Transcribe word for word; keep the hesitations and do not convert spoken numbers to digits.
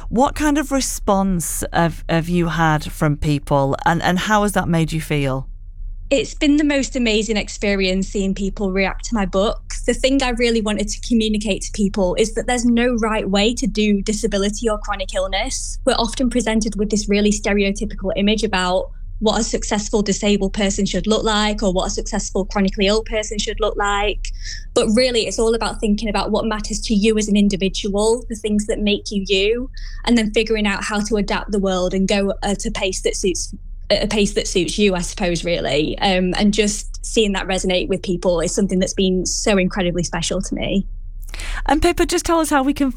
What kind of response have, have you had from people, and, and how has that made you feel? It's been the most amazing experience seeing people react to my book. The thing I really wanted to communicate to people is that there's no right way to do disability or chronic illness. We're often presented with this really stereotypical image about what a successful disabled person should look like, or what a successful chronically ill person should look like. But really, it's all about thinking about what matters to you as an individual, the things that make you you, and then figuring out how to adapt the world and go at a pace that suits at a pace that suits you, I suppose, really. Um, and just seeing that resonate with people is something that's been so incredibly special to me. And Pippa, just tell us how we can